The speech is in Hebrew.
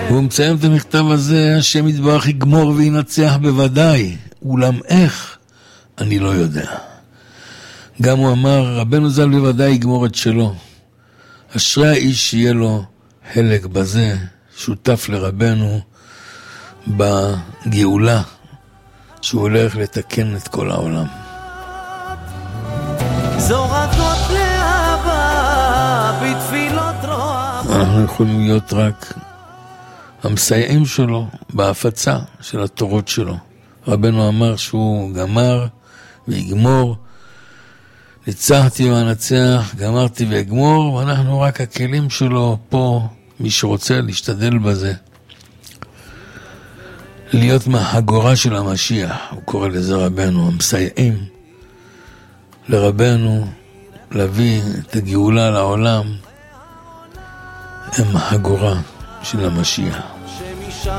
והוא מציין את המכתב הזה, השם יתברך יגמור וינצח בוודאי, אולם איך? אני לא יודע. גם הוא אמר, רבנו ז"ל בוודאי יגמור את שלו. אשרי האיש שיהיה לו חלק בזה, שותף לרבנו בגאולה, שהוא הולך לתקן את כל העולם. זורקות לאהבה בתפילות רוע. אנחנו יכולים להיות רק המסייעים שלו בהפצה של התורות שלו. רבנו אמר שהוא גמר ויגמור, ניצחתי ואנצח, גמרתי ואגמור, ואנחנו רק הכלים שלו פה, מי שרוצה להשתדל בזה. להיות מהגורה של המשיח, הוא קורא לזה רבנו, המסייעים לרבנו להביא את הגאולה לעולם, הם הגורה של המשיח.